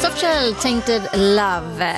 Softshell, Tainted Love.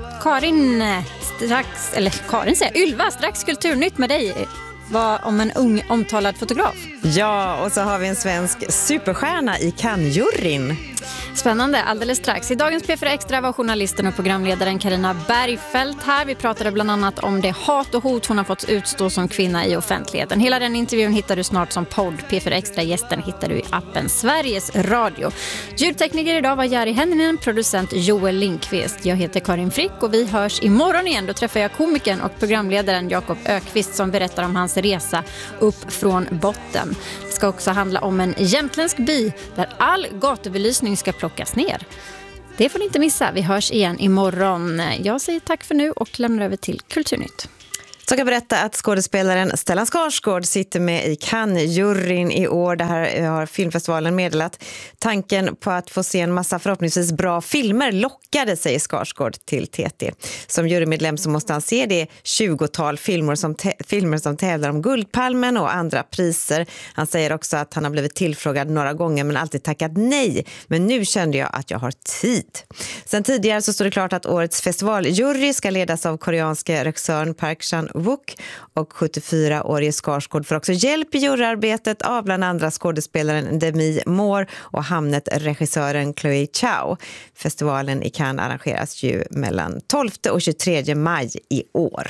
Ylva, strax kulturnytt med dig. Vad om en ung omtalad fotograf? Ja, och så har vi en svensk superstjärna i Cannes-juryn. Spännande, alldeles strax. I dagens P4 Extra var journalisten och programledaren Carina Bergfeldt här. Vi pratade bland annat om det hat och hot hon har fått utstå som kvinna i offentligheten. Hela den intervjun hittar du snart som podd. P4 Extra-gästen hittar du i appen Sveriges Radio. Ljudtekniker idag var Jari Henninen, producent Joel Lindqvist. Jag heter Karin Frick och vi hörs imorgon igen. Då träffar jag komikern och programledaren Jakob Ökvist som berättar om hans resa upp från botten. Det ska också handla om en jämtländsk by där all gatubelysning ska plockas ner. Det får ni inte missa. Vi hörs igen imorgon. Jag säger tack för nu och lämnar över till Kulturnytt. Så kan jag berätta att skådespelaren Stellan Skarsgård sitter med i Cannes-juryn i år. Det här har filmfestivalen meddelat. Tanken på att få se en massa förhoppningsvis bra filmer lockade, säger Skarsgård till TT. Som jurymedlem så måste han se det 20-tal filmer som tävlar om Guldpalmen och andra priser. Han säger också att han har blivit tillfrågad några gånger men alltid tackat nej. Men nu kände jag att jag har tid. Sen tidigare så står det klart att årets festivaljury ska ledas av koreanska regissören Park Chan-wook och 74-årige Skarsgård får också hjälp i juryarbetet av bland andra skådespelaren Demi Moore och Hamnet-regissören Chloe Chow. Festivalen i Cannes arrangeras ju mellan 12 och 23 maj i år.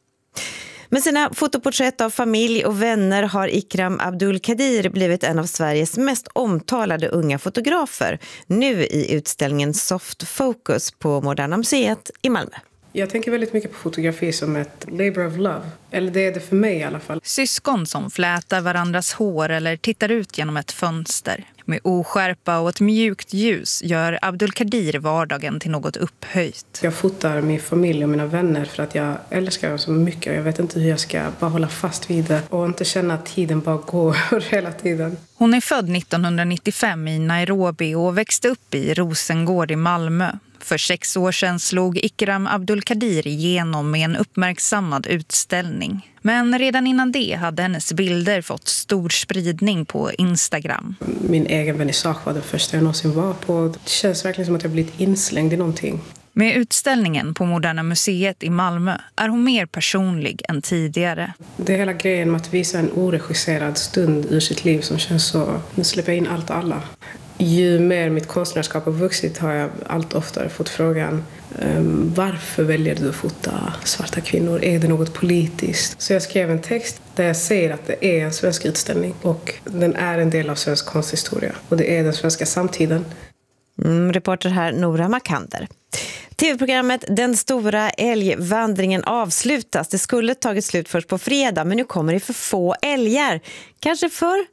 Med sina fotoporträtt av familj och vänner har Ikram Abdul-Kadir blivit en av Sveriges mest omtalade unga fotografer. Nu i utställningen Soft Focus på Moderna Museet i Malmö. Jag tänker väldigt mycket på fotografi som ett labor of love. Eller det är det för mig i alla fall. Syskon som flätar varandras hår eller tittar ut genom ett fönster. Med oskärpa och ett mjukt ljus gör Abdul-Kadir vardagen till något upphöjt. Jag fotar min familj och mina vänner för att jag älskar dem så mycket. Jag vet inte hur jag ska bara hålla fast vid det och inte känna att tiden bara går hela tiden. Hon är född 1995 i Nairobi och växte upp i Rosengård i Malmö. För 6 år sedan slog Ikram Abdul-Kadir igenom med en uppmärksammad utställning. Men redan innan det hade hennes bilder fått stor spridning på Instagram. Min egen vernissage var det första jag någonsin var på. Det känns verkligen som att jag blivit inslängd i någonting. Med utställningen på Moderna Museet i Malmö är hon mer personlig än tidigare. Det är hela grejen med att visa en oregisserad stund ur sitt liv som känns så... Nu släpper jag in allt och alla. Ju mer mitt konstnärskap har vuxit har jag allt oftare fått frågan varför väljer du att fota svarta kvinnor? Är det något politiskt? Så jag skrev en text där jag säger att det är en svensk utställning och den är en del av svensk konsthistoria och det är den svenska samtiden. Reporter här Nora Makander. TV-programmet Den stora älgvandringen avslutas. Det skulle tagit slut först på fredag men nu kommer det för få älgar. Kanske för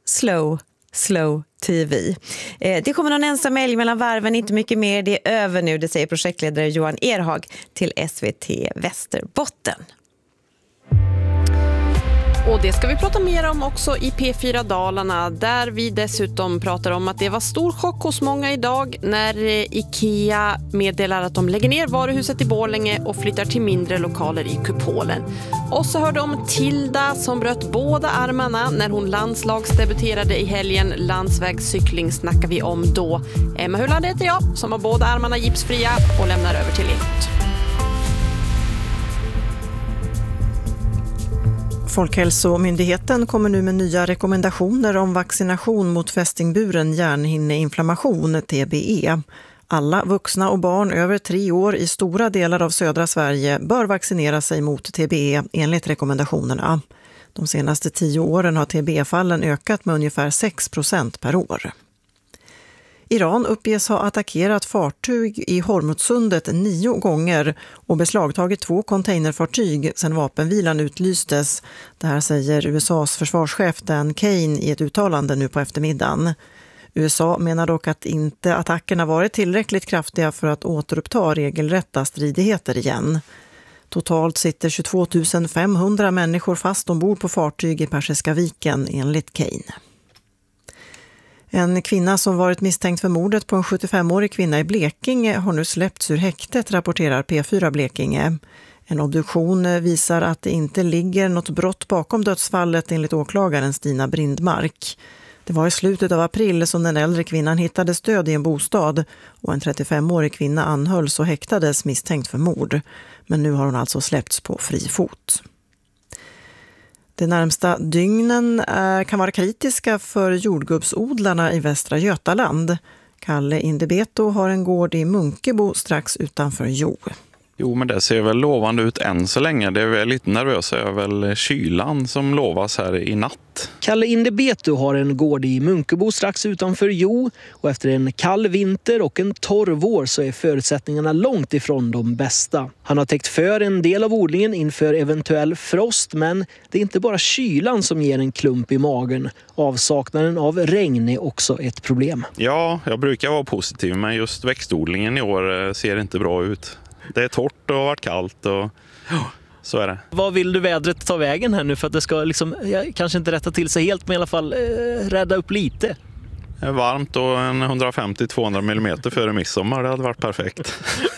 slow TV. Det kommer någon ensam älg mellan varven, inte mycket mer. Det är över nu, det säger projektledare Johan Erhag till SVT Västerbotten. Och det ska vi prata mer om också i P4 Dalarna, där vi dessutom pratar om att det var stor chock hos många idag när IKEA meddelar att de lägger ner varuhuset i Borlänge och flyttar till mindre lokaler i Kupolen. Och så hörde om Tilda som bröt båda armarna när hon landslagsdebuterade i helgen. Landsvägscykling snackar vi om då. Emma Hulland heter jag som har båda armarna gipsfria och lämnar över till Ekot. Folkhälsomyndigheten kommer nu med nya rekommendationer om vaccination mot fästingburen hjärnhinneinflammation, TBE. Alla vuxna och barn över 3 år i stora delar av södra Sverige bör vaccinera sig mot TBE enligt rekommendationerna. De senaste 10 åren har TBE-fallen ökat med ungefär 6% per år. Iran uppges ha attackerat fartyg i Hormuzsundet 9 gånger och beslagtagit 2 containerfartyg sedan vapenvilan utlystes. Det här säger USAs försvarschef Dan Kane i ett uttalande nu på eftermiddagen. USA menar dock att inte attackerna varit tillräckligt kraftiga för att återuppta regelrätta stridigheter igen. Totalt sitter 22 500 människor fast ombord på fartyg i Persiska viken enligt Kane. En kvinna som varit misstänkt för mordet på en 75-årig kvinna i Blekinge har nu släppts ur häktet, rapporterar P4 Blekinge. En obduktion visar att det inte ligger något brott bakom dödsfallet enligt åklagaren Stina Brindmark. Det var i slutet av april som den äldre kvinnan hittade stöd i en bostad och en 35-årig kvinna anhölls och häktades misstänkt för mord. Men nu har hon alltså släppts på fri fot. De närmsta dygnen kan vara kritiska för jordgubbsodlarna i Västra Götaland. Kalle Indebeto har en gård i Munkebo strax utanför Jo. Jo, men det ser väl lovande ut än så länge. Det är väl lite nervösa över kylan som lovas här i natt. Kalle Indebeto har en gård i Munkebo strax utanför Jo. Och efter en kall vinter och en torr vår så är förutsättningarna långt ifrån de bästa. Han har täckt för en del av odlingen inför eventuell frost, men det är inte bara kylan som ger en klump i magen. Avsaknaden av regn är också ett problem. Ja, jag brukar vara positiv, men just växtodlingen i år ser inte bra ut. Det är torrt och har varit kallt och så är det. Vad vill du vädret ta vägen här nu för att det ska kanske inte rätta till sig helt, men i alla fall rädda upp lite? Det är varmt och en 150-200 mm före midsommar, det hade varit perfekt.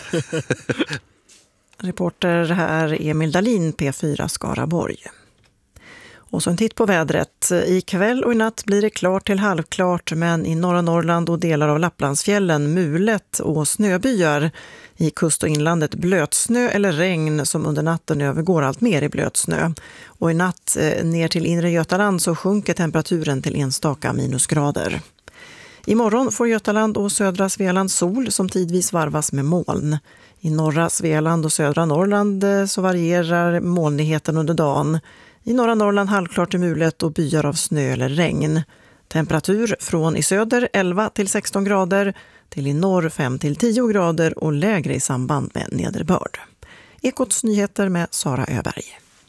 Reporter här Emil Dahlin, P4 Skaraborg. Och så en titt på vädret. I kväll och i natt blir det klart till halvklart, men i norra Norrland och delar av Lapplandsfjällen mulet och snöbyar. I kust- och inlandet blötsnö eller regn som under natten övergår allt mer i blötsnö. Och i natt ner till inre Götaland så sjunker temperaturen till enstaka minusgrader. Imorgon får Götaland och södra Svealand sol som tidvis varvas med moln. I norra Svealand och södra Norrland så varierar molnigheten under dagen. I norra Norrland halvklart till mulet och byar av snö eller regn. Temperatur från i söder 11 till 16 grader till i norr 5 till 10 grader och lägre i samband med nederbörd. Ekots nyheter med Sara Öberg.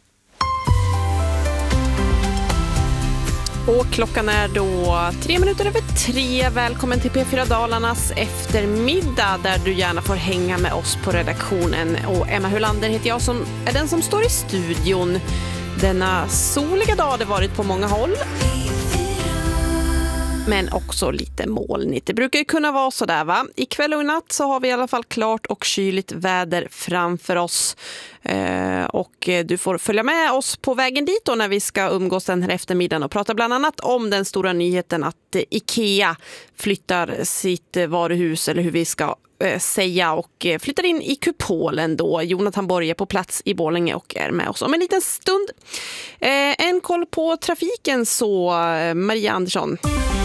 Och klockan är då 3:03. Välkommen till P4 Dalarnas eftermiddag där du gärna får hänga med oss på redaktionen. Och Emma Hulander heter jag som är den som står i studion. Denna soliga dag har det varit på många håll. Men också lite molnigt. Det brukar ju kunna vara så där, va? Ikväll och i natt så har vi i alla fall klart och kyligt väder framför oss. Och du får följa med oss på vägen dit då när vi ska umgås den här eftermiddagen och prata bland annat om den stora nyheten att IKEA flyttar sitt varuhus, eller hur vi ska säga, och flyttar in i Kupolen då. Jonathan Borg är på plats i Borlänge och är med oss om en liten stund. En koll på trafiken så, Maria Andersson.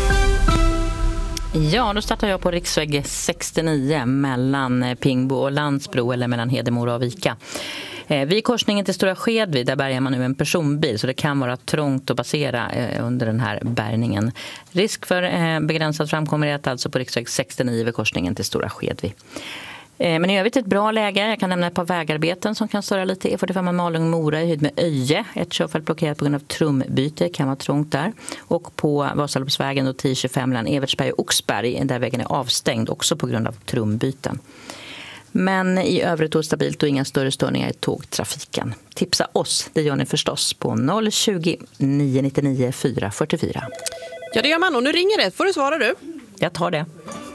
Ja, då startar jag på riksväg 69 mellan Pingbo och Landsbro, eller mellan Hedemora och Vika. Vid korsningen till Stora Skedvid, där bärgar man nu en personbil, så det kan vara trångt att passera under den här bärgningen. Risk för begränsad framkomlighet alltså på riksväg 69 vid korsningen till Stora Skedvid. Men i övrigt ett bra läge. Jag kan nämna ett par vägarbeten som kan störa lite. E45 Malung-Mora i höjd med Öje. Ett körfält blockerat på grund av trumbyte, kan vara trångt där. Och på Vasalopsvägen och 1025 mellan Evertsberg och Oxberg, där vägen är avstängd också på grund av trumbyten. Men i övrigt då stabilt och inga större störningar i tågtrafiken. Tipsa oss, det gör ni förstås på 020 999 444. Ja, det gör man, och nu ringer det. Får du svara du? Jag tar det.